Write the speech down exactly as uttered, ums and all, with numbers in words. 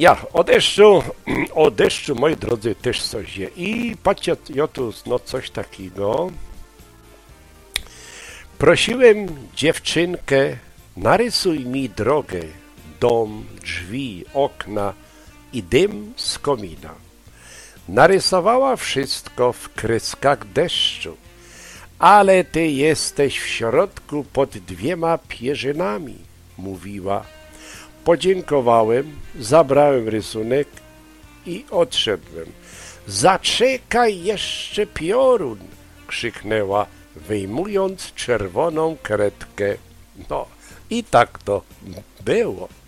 Ja, o deszczu, o deszczu, moi drodzy, też coś je. I patrzcie, ja tu, no coś takiego. Prosiłem dziewczynkę, narysuj mi drogę, dom, drzwi, okna i dym z komina. Narysowała wszystko w kreskach deszczu, ale ty jesteś w środku pod dwiema pierzynami, mówiła. Podziękowałem, zabrałem rysunek i odszedłem. Zaczekaj jeszcze, piorun! Krzyknęła, wyjmując czerwoną kredkę. No i tak to było.